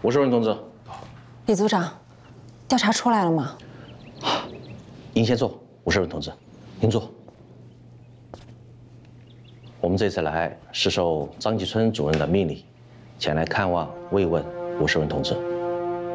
吴世文同志。 李组长，调查出来了吗？ 您先坐，吴世文同志，您坐。我们这次来是受张继春主任的命令，前来看望慰问吴世文同志。